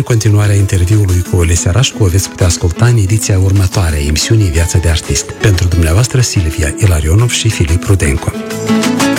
în continuarea interviului cu Olesia Rașcu o veți putea asculta în ediția următoare a emisiunii Viața de Artist. Pentru dumneavoastră, Silvia Ilarionov și Filip Rudenco.